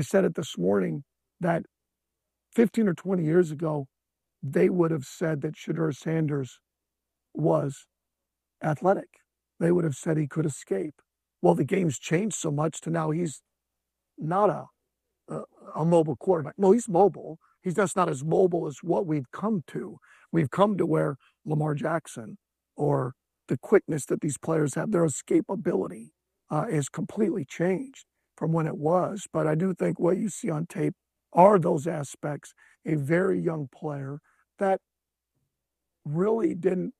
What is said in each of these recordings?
said it this morning that 15 or 20 years ago, they would have said that Shedeur Sanders was athletic. They would have said he could escape. Well, the game's changed so much to now he's not a mobile quarterback. No, he's mobile. He's just not as mobile as what we've come to. We've come to where Lamar Jackson or the quickness that these players have, their escapability is completely changed from when it was. But I do think what you see on tape are those aspects. A very young player that really didn't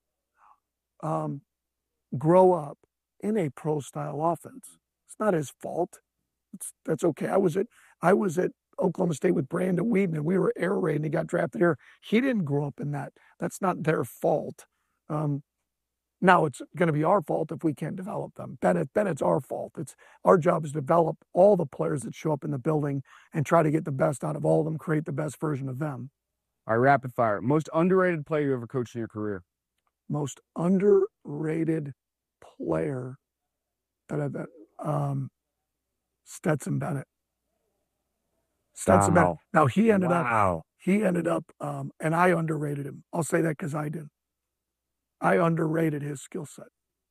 grow up in a pro-style offense. It's not his fault. That's okay. I was at Oklahoma State with Brandon Weeden, and we were air raid, and he got drafted here. He didn't grow up in that. That's not their fault. Now it's going to be our fault if we can't develop them. Then it's our fault. It's our job is to develop all the players that show up in the building and try to get the best out of all of them, create the best version of them. All right, rapid fire. Most underrated player you ever coached in your career? Most underrated player that I've Stetson Bennett. Stetson Bennett. Now he ended up, and I underrated him. I'll say that because I did. I underrated his skill set.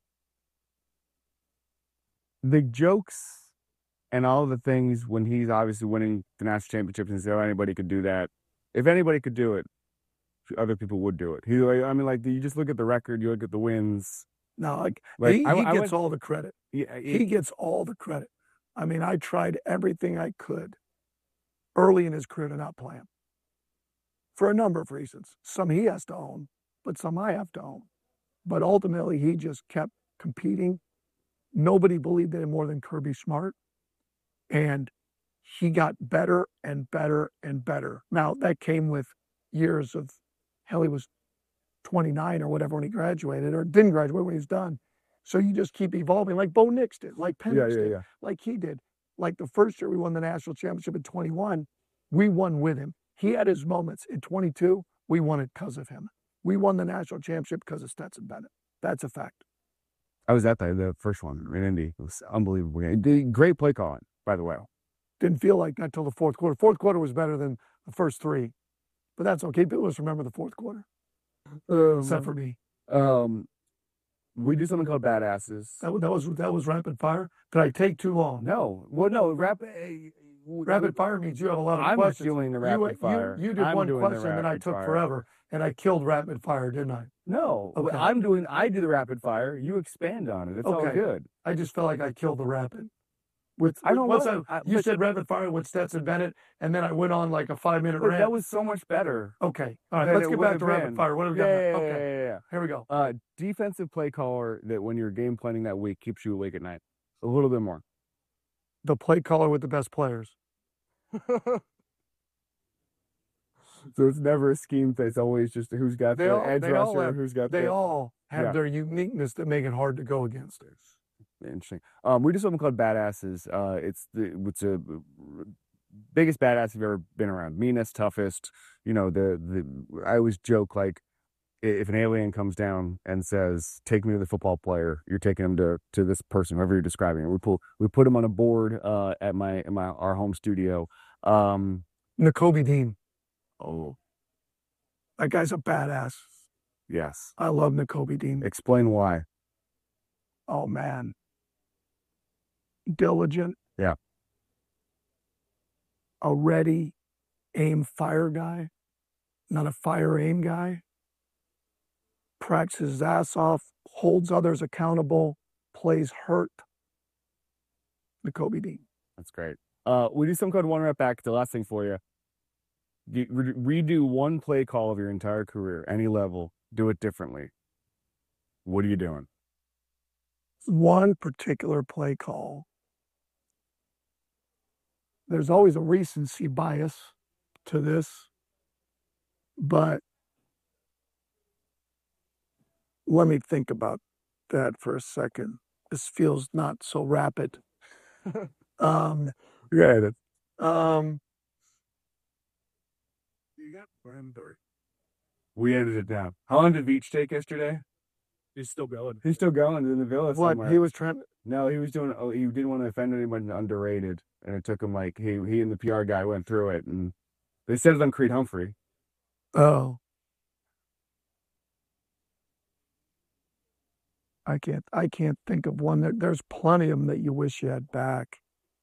The jokes and all the things when he's obviously winning the national championships and say, oh, anybody could do that. If anybody could do it, other people would do it. You just look at the record, you look at the wins. No, he gets all the credit. Yeah, he gets all the credit. I mean, I tried everything I could early in his career to not play him for a number of reasons. Some he has to own, but some I have to own. But ultimately, he just kept competing. Nobody believed in him more than Kirby Smart. And he got better and better and better. Now, that came with years of, hell, he was 29 or whatever when he graduated, or didn't graduate when he was done. So you just keep evolving like Bo Nix did, like Penix did, like he did. Like the first year we won the national championship in 21, we won with him. He had his moments. In 22, we won it because of him. We won the national championship because of Stetson Bennett. That's a fact. I was at the first one in Indy. It was unbelievable. Great play calling, by the way. Didn't feel like that until the fourth quarter. Fourth quarter was better than the first three. But that's okay. People just remember the fourth quarter. Except for me. We do something called Badasses. That was rapid fire. Did I take too long? No. Well, no. Rapid fire means you have a lot of questions. I'm doing the rapid fire. You did one question, then I took forever, and I killed rapid fire, didn't I? No. Okay. I do the rapid fire. You expand on it. It's all good. I just felt like I killed the rapid. You said rapid fire with Stetson Bennett, and then I went on like a 5-minute rant. That was so much better. Okay. All right, let's get back to rapid fire. What have we got? Yeah. Here we go. Defensive play caller that when you're game planning that week keeps you awake at night. A little bit more. The play caller with the best players. So it's never a scheme thing. It's always just who's got the edge rusher, who's got They all have their uniqueness that make it hard to go against. Interesting. We do something called Badasses. It's the biggest badass you've ever been around. Meanest, toughest. You know, I always joke, like, if an alien comes down and says, take me to the football player, you're taking him to this person, whoever you're describing. We put him on a board at our home studio. Nakobe Dean. Oh. That guy's a badass. Yes. I love Nakobe Dean. Explain why. Oh, man. Diligent. Yeah. A ready, aim, fire guy. Not a fire, aim guy. Practices his ass off. Holds others accountable. Plays hurt. Nakobe Dean. That's great. We do something called one rep back. The last thing for you. Redo one play call of your entire career, any level. Do it differently. What are you doing? One particular play call. There's always a recency bias to this, but let me think about that for a second. This feels not so rapid. Yeah. You got 1 3. We ended it down. How long did Veach take yesterday? He's still going. He's still going in the villa What somewhere. he was trying? No, he was doing. Oh, he didn't want to offend anyone underrated, and it took him like he and the PR guy went through it, and they said it on Creed Humphrey. Oh, I can't think of one. There's plenty of them that you wish you had back.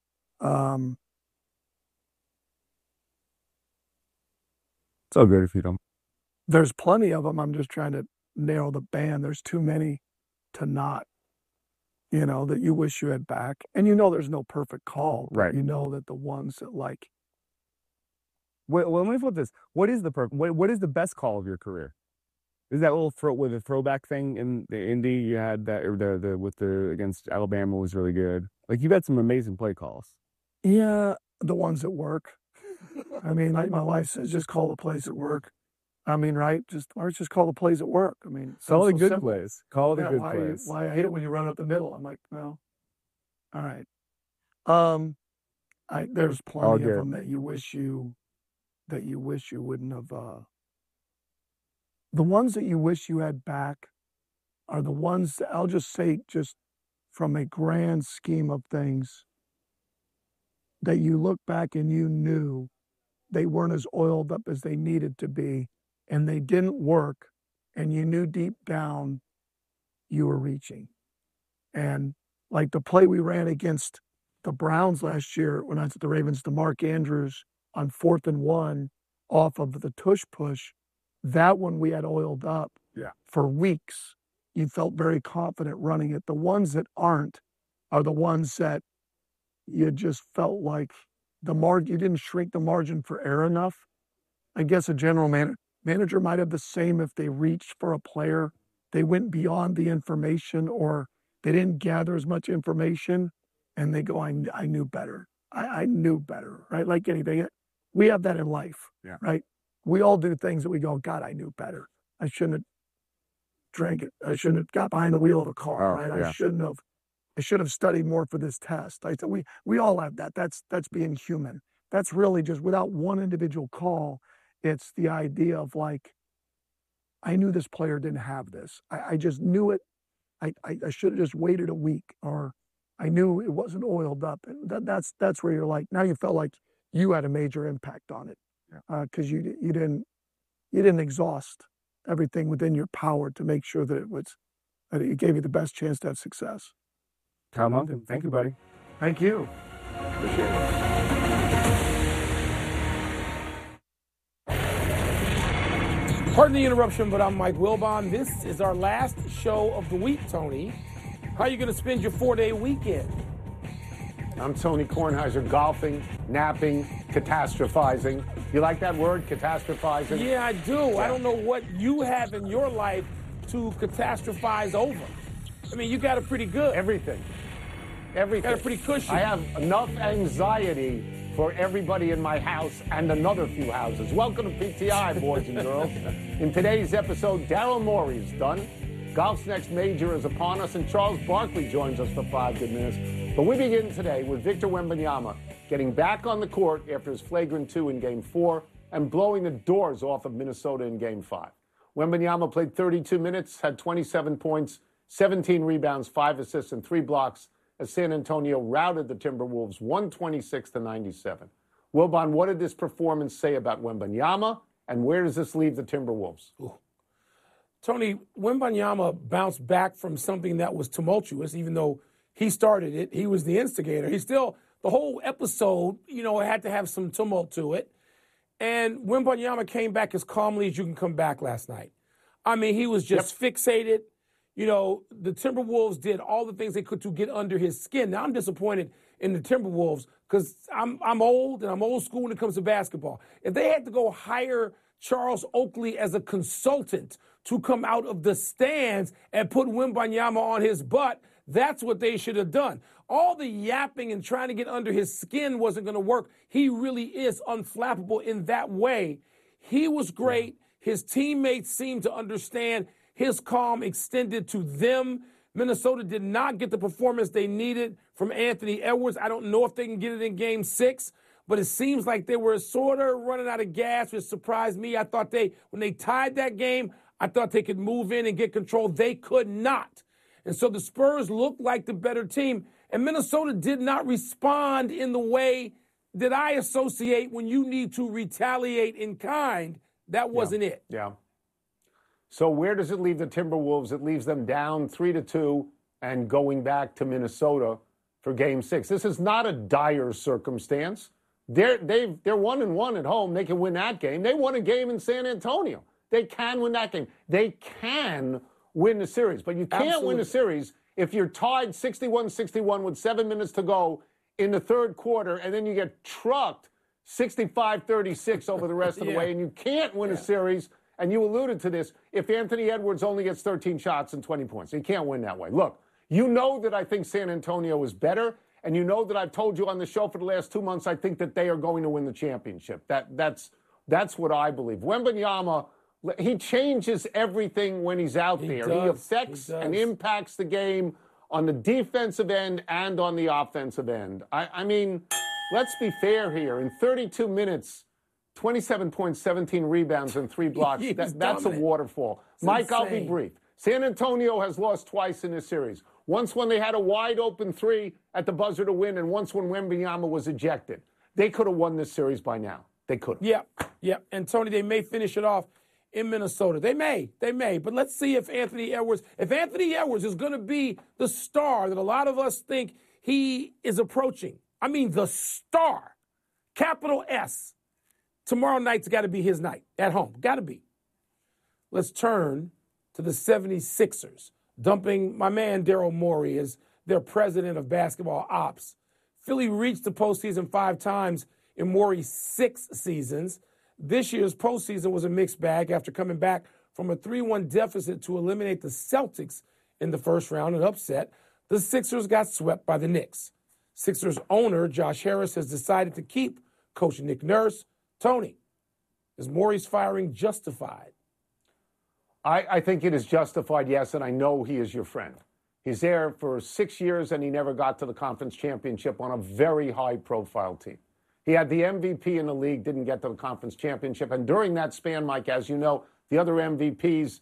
It's all good if you don't. There's plenty of them. I'm just trying to narrow the band. There's too many to not, that you wish you had back. And there's no perfect call. But Right. you know that the ones that Well, let me flip this. What is the what is the best call of your career? Is that little with the throwback thing in the Indy you had that, or the with the against Alabama was really good. Like you've had some amazing play calls. yeah, the ones that work. I mean, like my wife says, just call the plays at work. I mean, right? Just call the plays at work. I mean, Call the so good simple. plays. Call the Yeah, good why plays. I hate it when you run up the middle. I'm like, no. All right. There's All plenty of good. them that you wish you wouldn't have. The ones that you wish you had back are the ones that I'll just say, just from a grand scheme of things, that you look back and you knew they weren't as oiled up as they needed to be, and they didn't work, and you knew deep down you were reaching. And like the play we ran against the Browns last year when I was at the Ravens, to Mark Andrews on 4th and 1 off of the tush push, that one we had oiled up for weeks. You felt very confident running it. The ones that aren't are the ones that you just felt like you didn't shrink the margin for error enough. I guess a general manager might have the same if they reached for a player. They went beyond the information, or they didn't gather as much information, and they go, I knew better. I knew better, right? Like anything. We have that in life, right? We all do things that we go, God, I knew better. I shouldn't have drank it. I shouldn't have got behind the wheel of a car, right? I should have studied more for this test. We all have that. That's being human. That's really just without one individual call. It's the idea of like, I knew this player didn't have this. I just knew it. I should have just waited a week, or I knew it wasn't oiled up. And that's where you're like, now you felt like you had a major impact on it, because you didn't exhaust everything within your power to make sure that it gave you the best chance to have success. Tom Humpton, thank you, buddy. Thank you. Appreciate it. Pardon the interruption, but I'm Mike Wilbon. This is our last show of the week, Tony. How are you going to spend your 4-day weekend? I'm Tony Kornheiser, golfing, napping, catastrophizing. You like that word, catastrophizing? Yeah, I do. I don't know what you have in your life to catastrophize over. I mean, you got it pretty good. Everything. Got it pretty cushy. I have enough anxiety for everybody in my house and another few houses. Welcome to PTI, boys and girls. In today's episode, Daryl Morey is done. Golf's next major is upon us, and Charles Barkley joins us for 5 good minutes. But we begin today with Victor Wembanyama getting back on the court after his flagrant 2 in Game 4 and blowing the doors off of Minnesota in Game 5. Wembanyama played 32 minutes, had 27 points, 17 rebounds, 5 assists, and 3 blocks as San Antonio routed the Timberwolves 126-97. Wilbon, what did this performance say about Wembanyama, and where does this leave the Timberwolves? Ooh. Tony, Wembanyama bounced back from something that was tumultuous, even though he started it. He was the instigator. The whole episode, had to have some tumult to it. And Wembanyama came back as calmly as you can come back last night. I mean, he was just fixated. The Timberwolves did all the things they could to get under his skin. Now, I'm disappointed in the Timberwolves because I'm old and I'm old school when it comes to basketball. If they had to go hire Charles Oakley as a consultant to come out of the stands and put Wembanyama on his butt, that's what they should have done. All the yapping and trying to get under his skin wasn't going to work. He really is unflappable in that way. He was great. His teammates seemed to understand. His calm extended to them. Minnesota did not get the performance they needed from Anthony Edwards. I don't know if they can get it in Game 6, but it seems like they were sort of running out of gas, which surprised me. I thought when they tied that game, I thought they could move in and get control. They could not. And so the Spurs looked like the better team. And Minnesota did not respond in the way that I associate when you need to retaliate in kind. That wasn't it. Yeah. So where does it leave the Timberwolves? It leaves them down 3-2 and going back to Minnesota for Game 6. This is not a dire circumstance. They're 1-1 at home. They can win that game. They won a game in San Antonio. They can win that game. They can win the series. But you can't win the series if you're tied 61-61 with 7 minutes to go in the third quarter, and then you get trucked 65-36 over the rest of the way, and you can't win a series. And you alluded to this, if Anthony Edwards only gets 13 shots and 20 points. You can't win that way. Look, you know that I think San Antonio is better, and you know that I've told you on the show for the last 2 months I think that they are going to win the championship. That's what I believe. Wembanyama, he changes everything when he's out there. He affects and impacts the game on the defensive end and on the offensive end. I mean, let's be fair here. In 32 minutes, 27 points, 17 rebounds, and 3 blocks. That's a waterfall. It's Mike, insane. I'll be brief. San Antonio has lost twice in this series. Once when they had a wide-open 3 at the buzzer to win, and once when Wembanyama was ejected. They could have won this series by now. They could have. Yeah. And, Tony, they may finish it off in Minnesota. They may. But let's see if Anthony Edwards is going to be the star that a lot of us think he is approaching. I mean, the star, capital S. Tomorrow night's got to be his night at home. Got to be. Let's turn to the 76ers, dumping my man Daryl Morey as their president of basketball ops. Philly reached the postseason 5 times in Morey's 6 seasons. This year's postseason was a mixed bag after coming back from a 3-1 deficit to eliminate the Celtics in the first round, an upset. The Sixers got swept by the Knicks. Sixers owner Josh Harris has decided to keep coach Nick Nurse. Tony, is Morey's firing justified? I think it is justified, yes, and I know he is your friend. He's there for 6 years, and he never got to the conference championship on a very high-profile team. He had the MVP in the league, didn't get to the conference championship, and during that span, Mike, as you know, the other MVPs,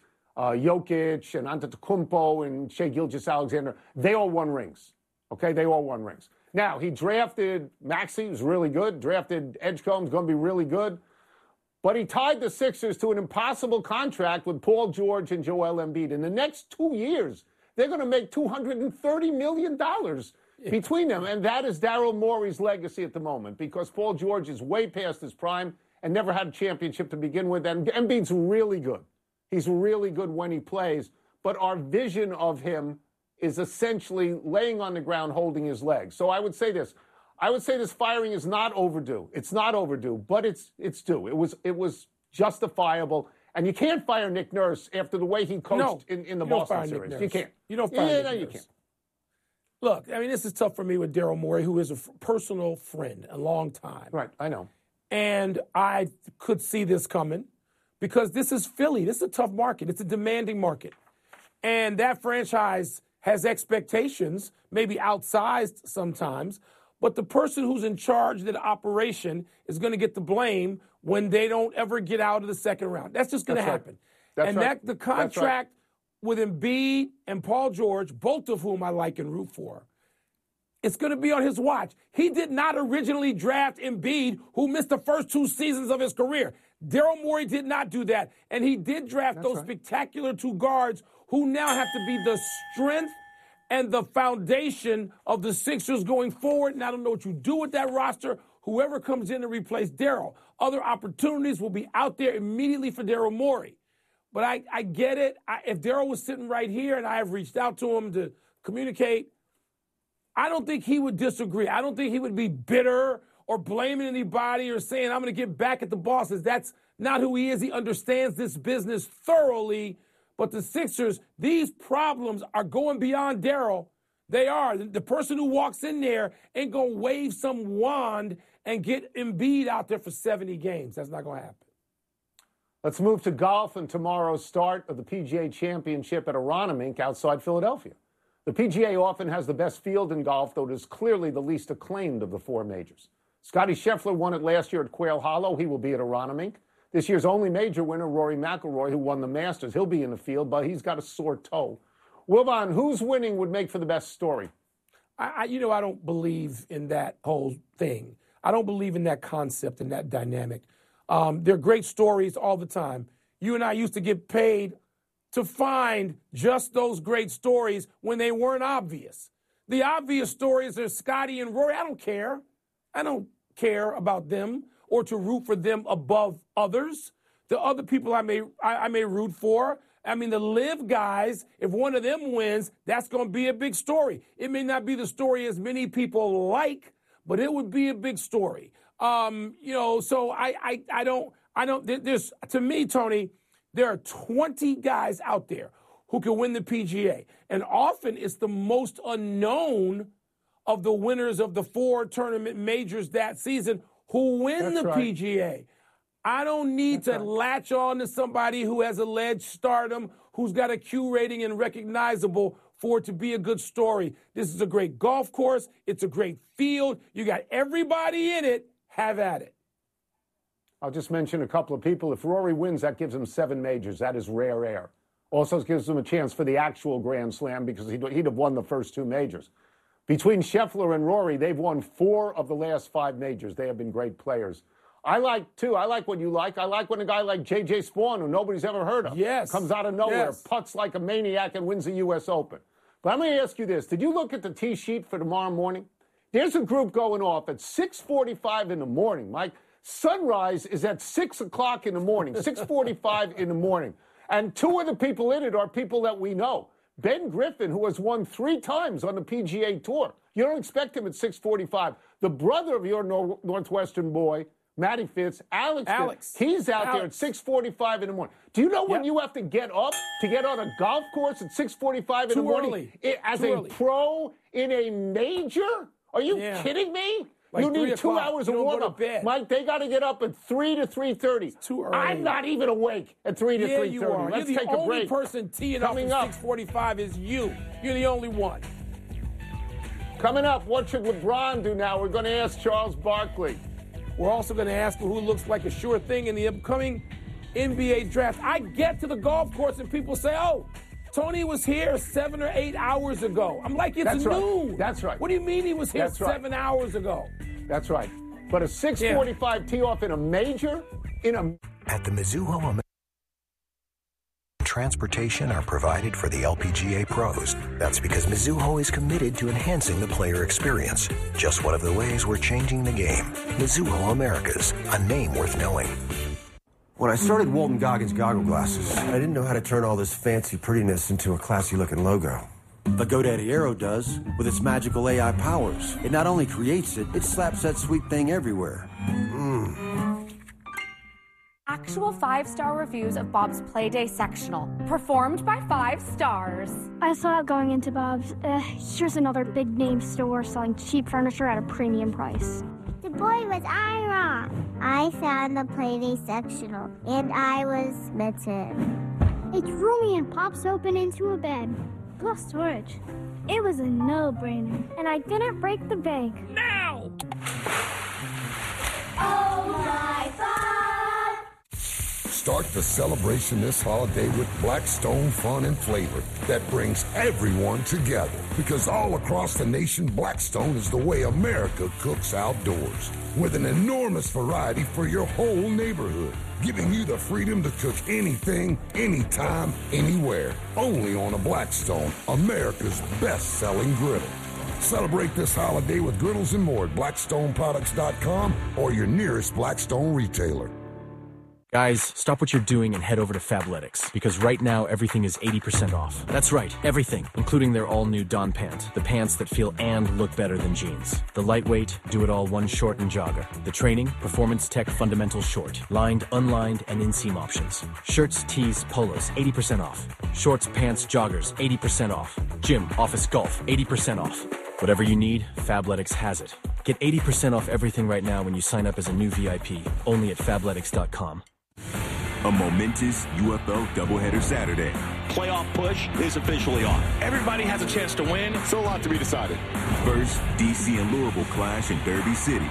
Jokic and Antetokounmpo and Shai Gilgeous-Alexander, they all won rings, okay? They all won rings. Now, he drafted Maxey, who's really good, drafted Edgecombe, who's going to be really good. But he tied the Sixers to an impossible contract with Paul George and Joel Embiid. In the next 2 years, they're going to make $230 million between them. And that is Daryl Morey's legacy at the moment because Paul George is way past his prime and never had a championship to begin with. And Embiid's really good. He's really good when he plays. But our vision of him is essentially laying on the ground, holding his legs. So I would say this. I would say this firing is not overdue. It's not overdue, but it's due. It was justifiable. And you can't fire Nick Nurse after the way he coached in the Boston series. You can't. You don't fire Nick Nurse. You can't. Look, I mean, this is tough for me with Daryl Morey, who is a personal friend, a long time. Right, I know. And I could see this coming because this is Philly. This is a tough market. It's a demanding market. And that franchise has expectations, maybe outsized sometimes, but the person who's in charge of the operation is going to get the blame when they don't ever get out of the second round. That's just going to happen. The contract with Embiid and Paul George, both of whom I like and root for, it's going to be on his watch. He did not originally draft Embiid, who missed the first 2 seasons of his career. Daryl Morey did not do that. And he did draft those spectacular 2 guards who now have to be the strength and the foundation of the Sixers going forward. And I don't know what you do with that roster. Whoever comes in to replace Daryl, other opportunities will be out there immediately for Daryl Morey. But I get it. If Daryl was sitting right here and I have reached out to him to communicate, I don't think he would disagree. I don't think he would be bitter or blaming anybody or saying, I'm going to get back at the bosses. That's not who he is. He understands this business thoroughly. But the Sixers, these problems are going beyond Daryl. They are. The person who walks in there ain't going to wave some wand and get Embiid out there for 70 games. That's not going to happen. Let's move to golf and tomorrow's start of the PGA Championship at Aronimink outside Philadelphia. The PGA often has the best field in golf, though it is clearly the least acclaimed of the 4 majors. Scottie Scheffler won it last year at Quail Hollow. He will be at Aronimink. This year's only major winner, Rory McIlroy, who won the Masters. He'll be in the field, but he's got a sore toe. Wilbon, whose winning would make for the best story? I don't believe in that whole thing. I don't believe in that concept and that dynamic. They're great stories all the time. You and I used to get paid to find just those great stories when they weren't obvious. The obvious stories are Scotty and Rory. I don't care. I don't care about them or to root for them above others. The other people I may root for. I mean, the live guys, if one of them wins, that's going to be a big story. It may not be the story as many people like, but it would be a big story. So I don't, there's, to me, Tony, there are 20 guys out there who can win the PGA. And often it's the most unknown of the winners of the 4 tournament majors that season who win the PGA. I don't need to latch on to somebody who has alleged stardom, who's got a Q rating and recognizable for it to be a good story. This is a great golf course. It's a great field. You got everybody in it. Have at it. I'll just mention a couple of people. If Rory wins, that gives him 7 majors. That is rare air. Also gives him a chance for the actual Grand Slam because he'd have won the first 2 majors. Between Scheffler and Rory, they've won 4 of the last 5 majors. They have been great players. I like what you like. I like when a guy like J.J. Spawn, who nobody's ever heard of, comes out of nowhere, putts like a maniac, and wins the U.S. Open. But I'm going to ask you this. Did you look at the tee sheet for tomorrow morning? There's a group going off at 6:45 in the morning, Mike. Sunrise is at 6 o'clock in the morning, 6:45 in the morning. And 2 of the people in it are people that we know. Ben Griffin, who has won 3 times on the PGA Tour. You don't expect him at 6:45. The brother of your Northwestern boy, Matty Fitz, Alex. He's out there at 6:45 in the morning. Do you know when you have to get up to get on a golf course at 6:45 in the morning? As a pro in a major? Are you kidding me? Like you need 2 hours of warm-up. Mike, they got to get up at 3 to 3:30. It's too early. I'm not even awake at 3 to 3:30. You are. Let's take a break. The only person teeing up at 6:45 is you. You're the only one. Coming up, what should LeBron do now? We're going to ask Charles Barkley. We're also going to ask who looks like a sure thing in the upcoming NBA draft. I get to the golf course and people say, oh, Tony was here 7 or 8 hours ago. I'm like, it's noon. That's right. What do you mean he was here 7 hours ago? That's right. But a 6:45 tee off in a major, At the Mizuho transportation are provided for the LPGA pros. That's because Mizuho is committed to enhancing the player experience. Just one of the ways we're changing the game. Mizuho Americas, a name worth knowing. When I started Walton Goggins Goggle Glasses, I didn't know how to turn all this fancy prettiness into a classy-looking logo. But GoDaddy Aero does, with its magical AI powers. It not only creates it, it slaps that sweet thing everywhere. Actual 5-star reviews of Bob's Playday sectional, performed by 5 stars. I saw it going into Bob's. It's just another big-name store selling cheap furniture at a premium price. The boy was Ira. I found the Playday sectional, and I was smitten. It's roomy and pops open into a bed, plus storage. It was a no-brainer, and I didn't break the bank. Now! Oh my God! Start the celebration this holiday with Blackstone fun and flavor that brings everyone together. Because all across the nation, Blackstone is the way America cooks outdoors. With an enormous variety for your whole neighborhood. Giving you the freedom to cook anything, anytime, anywhere. Only on a Blackstone, America's best-selling griddle. Celebrate this holiday with griddles and more at BlackstoneProducts.com or your nearest Blackstone retailer. Guys, stop what you're doing and head over to Fabletics, because right now everything is 80% off. That's right, everything, including their all-new Dawn Pant, the pants that feel and look better than jeans. The lightweight, do-it-all one short and jogger. The training, performance tech fundamental short, lined, unlined, and inseam options. Shirts, tees, polos, 80% off. Shorts, pants, joggers, 80% off. Gym, office, golf, 80% off. Whatever you need, Fabletics has it. Get 80% off everything right now when you sign up as a new VIP, only at Fabletics.com. A momentous UFL doubleheader Saturday. Playoff push is officially on. Everybody has a chance to win. So a lot to be decided. First, DC and Louisville clash in Derby City.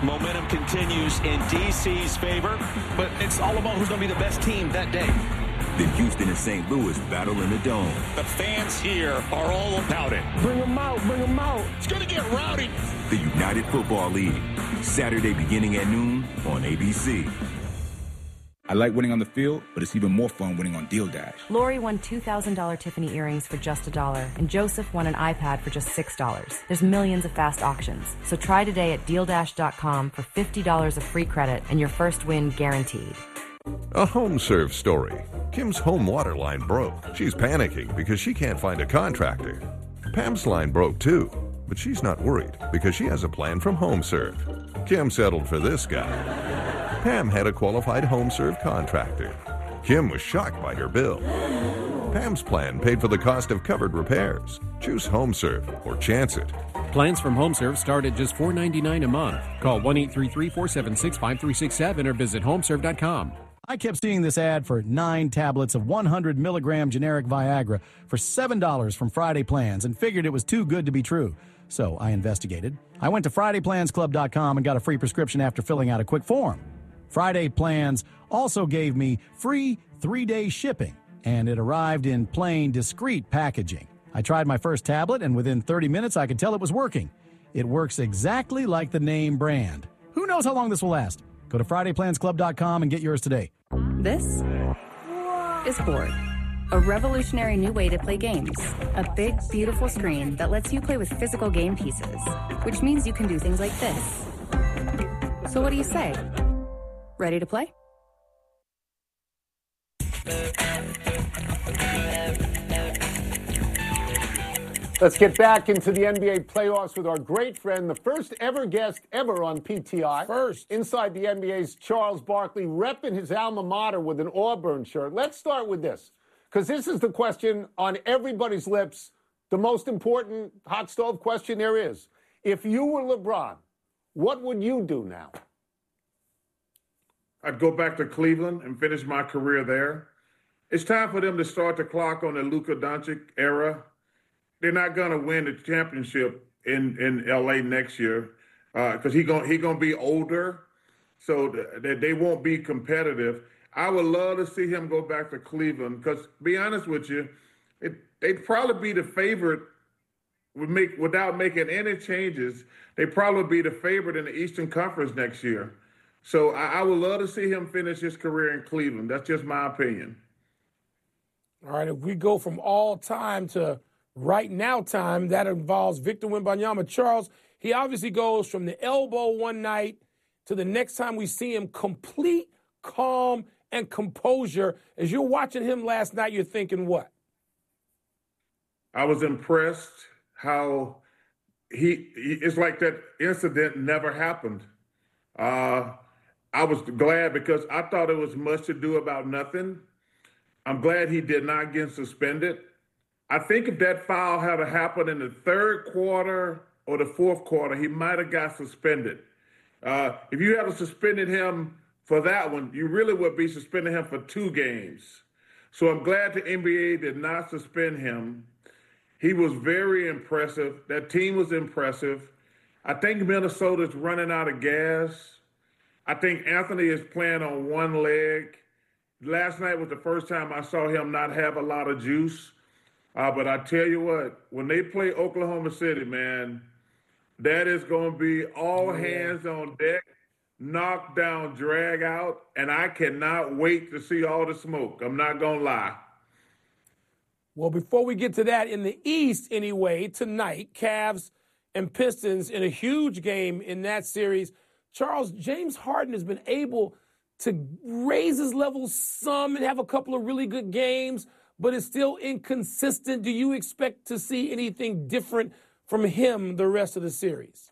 Momentum continues in D.C.'s favor, but it's all about who's going to be the best team that day. Then Houston and St. Louis battle in the Dome. The fans here are all about it. Bring them out, bring them out. It's going to get rowdy. The United Football League, Saturday beginning at noon on ABC. I like winning on the field, but it's even more fun winning on Deal Dash. Lori won $2,000 Tiffany earrings for just $1, and Joseph won an iPad for just $6. There's millions of fast auctions, so try today at DealDash.com for $50 of free credit and your first win guaranteed. A HomeServe story. Kim's home water line broke. She's panicking because she can't find a contractor. Pam's line broke too, but she's not worried because she has a plan from HomeServe. Kim settled for this guy. Pam had a qualified HomeServe contractor. Kim was shocked by her bill. Pam's plan paid for the cost of covered repairs. Choose HomeServe or chance it. Plans from HomeServe start at just $4.99 a month. Call 1-833-476-5367 or visit homeserve.com. I kept seeing this ad for 9 tablets of 100 milligram generic Viagra for $7 from Friday Plans and figured it was too good to be true. So I investigated. I went to FridayPlansClub.com and got a free prescription after filling out a quick form. Friday Plans also gave me free 3-day shipping, and it arrived in plain, discreet packaging. I tried my first tablet, and within 30 minutes, I could tell it was working. It works exactly like the name brand. Who knows how long this will last? Go to FridayPlansClub.com and get yours today. This is Board, a revolutionary new way to play games. A big, beautiful screen that lets you play with physical game pieces, which means you can do things like this. So what do you say? Ready to play? Let's get back into the NBA playoffs with our great friend, the first ever guest ever on PTI. First. Inside the NBA's Charles Barkley, repping his alma mater with an Auburn shirt. Let's start with this, because this is the question on everybody's lips, the most important hot stove question there is. If you were LeBron, what would you do now? I'd go back to Cleveland and finish my career there. It's time for them to start the clock on the Luka Doncic era. They're not going to win the championship in L.A. next year because he gonna be older, so that they won't be competitive. I would love to see him go back to Cleveland because, to be honest with you, they'd probably be the favorite without making any changes. They'd probably be the favorite in the Eastern Conference next year. So I would love to see him finish his career in Cleveland. That's just my opinion. All right, if we go from all time to right now time, that involves Victor Wembanyama. Charles, he obviously goes from the elbow one night to the next time we see him, complete calm and composure. As you're watching him last night, you're thinking what? I was impressed how it's like that incident never happened. I was glad because I thought it was much to do about nothing. I'm glad he did not get suspended. I think if that foul had happened in the third quarter or the fourth quarter, he might have got suspended. If you had suspended him for that one, you really would be suspending him for 2 games. So I'm glad the NBA did not suspend him. He was very impressive. That team was impressive. I think Minnesota's running out of gas. I think Anthony is playing on one leg. Last night was the first time I saw him not have a lot of juice. But I tell you what, when they play Oklahoma City, man, that is going to be all hands on deck, knock down, drag out, and I cannot wait to see all the smoke. I'm not going to lie. Well, before we get to that, in the East anyway, tonight, Cavs and Pistons in a huge game in that series. Charles, James Harden has been able to raise his level some and have a couple of really good games, but is still inconsistent. Do you expect to see anything different from him the rest of the series?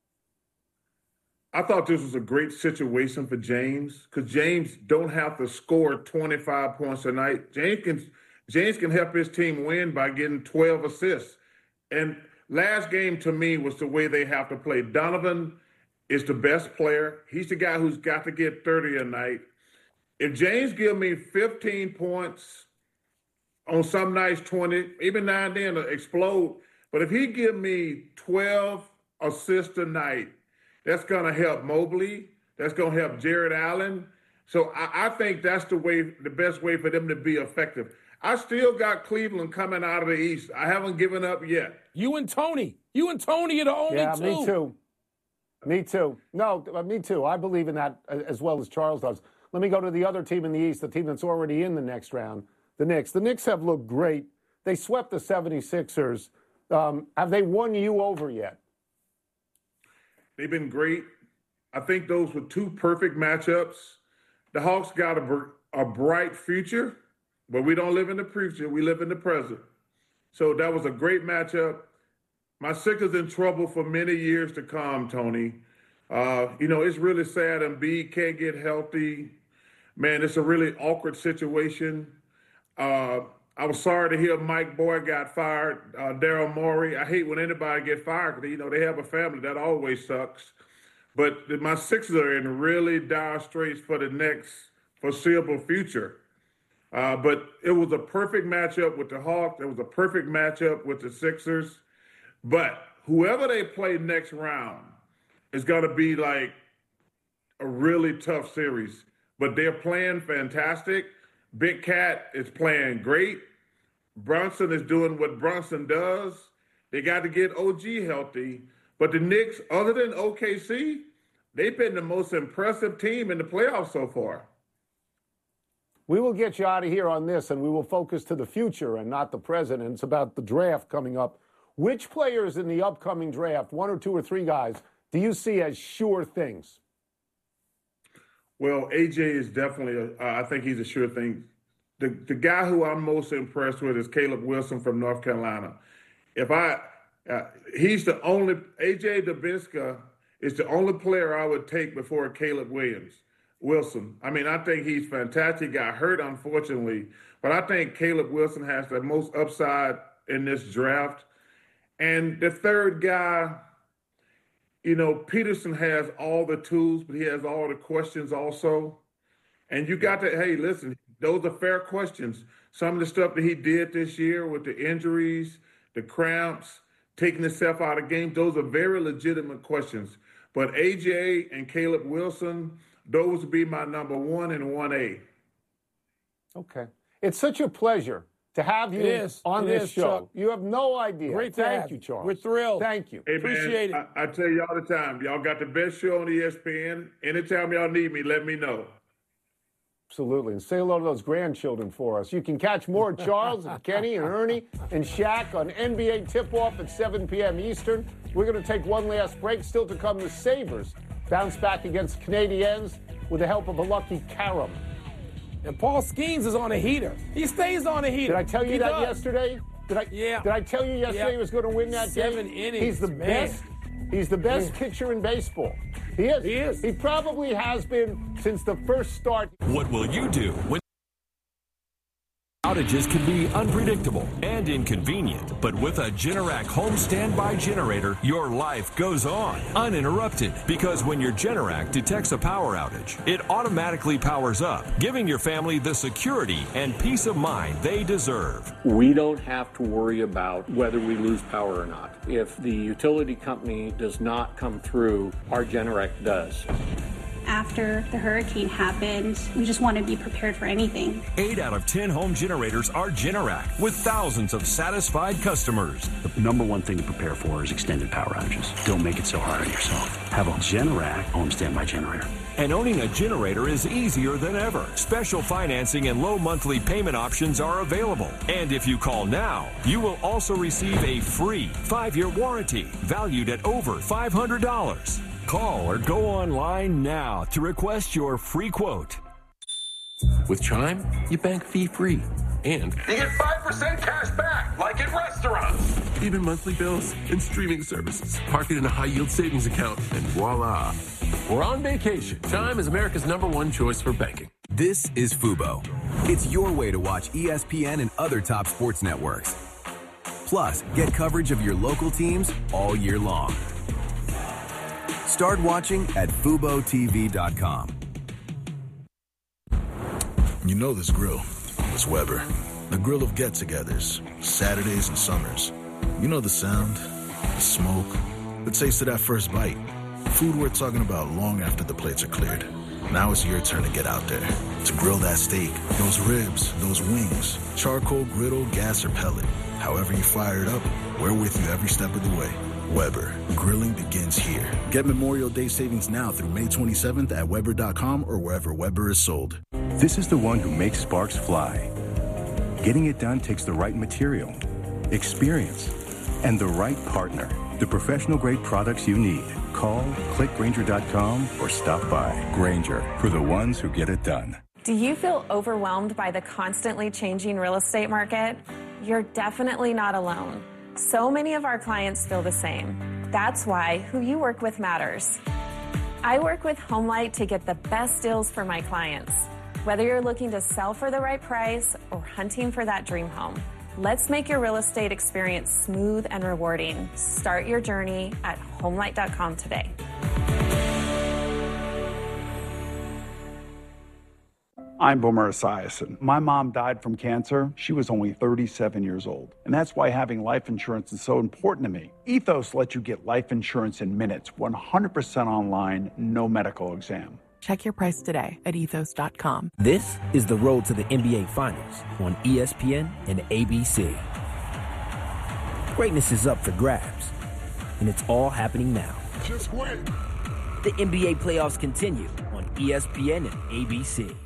I thought this was a great situation for James because James don't have to score 25 points a night. James can help his team win by getting 12 assists. And last game to me was the way they have to play. Donovan is the best player. He's the guy who's got to get 30 a night. If James give me 15 points, on some nights 20, even now and then to explode, but if he give me 12 assists a night, That's going to help Mobley. That's going to help Jared Allen. So I think that's the best way for them to be effective. I still got Cleveland coming out of the East. I haven't given up yet. You and Tony are the only two. Yeah, me too. Me too. No, me too. I believe in that as well as Charles does. Let me go to the other team in the East, the team that's already in the next round, the Knicks. The Knicks have looked great. They swept the 76ers. Have they won you over yet? They've been great. I think those were two perfect matchups. The Hawks got a bright future, but we don't live in the future. We live in the present. So that was a great matchup. My Sixers in trouble for many years to come, Tony. It's really sad. Embiid can't get healthy. Man, it's a really awkward situation. I was sorry to hear Mike Boyd got fired. Daryl Morey. I hate when anybody get fired because, they have a family. That always sucks. But my Sixers are in really dire straits for the next foreseeable future. But it was a perfect matchup with the Hawks. It was a perfect matchup with the Sixers. But whoever they play next round is going to be like a really tough series. But they're playing fantastic. Big Cat is playing great. Brunson is doing what Brunson does. They got to get OG healthy. But the Knicks, other than OKC, they've been the most impressive team in the playoffs so far. We will get you out of here on this, and we will focus to the future and not the present. And it's about the draft coming up. Which players in the upcoming draft, one or two or three guys, do you see as sure things? Well, AJ is definitely, I think he's a sure thing. The guy who I'm most impressed with is Caleb Wilson from North Carolina. He's the only, AJ Dubinska is the only player I would take before Caleb Wilson. I mean, I think he's fantastic. Got hurt, unfortunately, but I think Caleb Wilson has the most upside in this draft. And the third guy, Peterson has all the tools, but he has all the questions also. And you got to, hey, listen, those are fair questions. Some of the stuff that he did this year with the injuries, the cramps, taking himself out of games, those are very legitimate questions. But AJ and Caleb Wilson, those would be my number 1 and 1A. Okay. It's such a pleasure to have you on this show. Chuck. You have no idea. Great to Thank have you, Charles. We're thrilled. Thank you. Hey, Appreciate man, it. I tell you all the time, y'all got the best show on ESPN. Anytime y'all need me, let me know. Absolutely. And say hello to those grandchildren for us. You can catch more of Charles and Kenny and Ernie and Shaq on NBA Tip-Off at 7 p.m. Eastern. We're going to take one last break. Still to come, the Sabres bounce back against Canadiens with the help of a lucky Karam. And Paul Skeens is on a heater. He stays on a heater. Did I tell you that yesterday? Did I tell you yesterday he was going to win that game? 7 innings. He's the best. He's the best pitcher in baseball. He is. He is. He probably has been since the first start. What will you do when outages can be unpredictable and inconvenient? But with a Generac home standby generator, your life goes on uninterrupted, because when your Generac detects a power outage, it automatically powers up, giving your family the security and peace of mind they deserve. We don't have to worry about whether we lose power or not. If the utility company does not come through, our Generac does. After the hurricane happened, we just want to be prepared for anything. 8 out of 10 home generators are Generac, with thousands of satisfied customers. The number one thing to prepare for is extended power outages. Don't make it so hard on yourself. Have a Generac home standby generator. And owning a generator is easier than ever. Special financing and low monthly payment options are available. And if you call now, you will also receive a free 5-year warranty valued at over $500. Call or go online now to request your free quote. With Chime, you bank fee-free. And you get 5% cash back, like at restaurants. Even monthly bills and streaming services. Park it in a high-yield savings account, and voila. We're on vacation. Chime is America's #1 choice for banking. This is Fubo. It's your way to watch ESPN and other top sports networks. Plus, get coverage of your local teams all year long. Start watching at FuboTV.com. You know this grill. It's Weber. The grill of get-togethers, Saturdays and summers. You know the sound, the smoke, the taste of that first bite. Food we're talking about long after the plates are cleared. Now it's your turn to get out there. To grill that steak, those ribs, those wings, charcoal, griddle, gas, or pellet. However you fire it up, we're with you every step of the way. Weber, grilling begins here. Get Memorial Day savings now through May 27th at Weber.com or wherever Weber is sold. This is the one who makes sparks fly. Getting it done takes the right material, experience, and the right partner. The professional-grade products you need. Call, click Grainger.com, or stop by. Grainger, for the ones who get it done. Do you feel overwhelmed by the constantly changing real estate market? You're definitely not alone. So many of our clients feel the same. That's why who you work with matters. I work with HomeLight to get the best deals for my clients. Whether you're looking to sell for the right price or hunting for that dream home, let's make your real estate experience smooth and rewarding. Start your journey at HomeLight.com today. I'm Boomer Esiason. My mom died from cancer. She was only 37 years old. And that's why having life insurance is so important to me. Ethos lets you get life insurance in minutes, 100% online, no medical exam. Check your price today at ethos.com. This is the road to the NBA Finals on ESPN and ABC. Greatness is up for grabs, and it's all happening now. Just wait. The NBA playoffs continue on ESPN and ABC.